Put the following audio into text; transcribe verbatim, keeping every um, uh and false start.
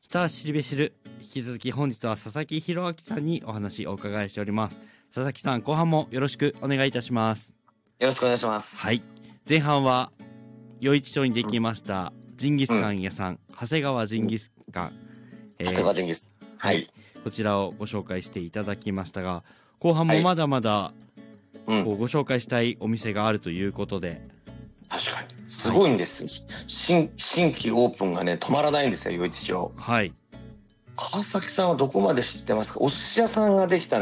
北知るべしる。引き続き本日は佐々木弘明さんにお話をお伺いしております。佐々木さん、後半もよろしくお願いいたします。 よろしくお願いします。 はい。前半は余市町にできましたジンギスカン屋さん、うん、長谷川ジンギスカン、うん、 えー、長谷川ジンギスはい、はい、こちらをご紹介していただきましたが、後半もまだまだ、はい、こうご紹介したいお店があるということで、 確かにすごいんです、はい、新, 新規オープンがね止まらないんですよ、余市町。 はい。 川崎さんはどこまで知ってますか？お寿司屋さんができた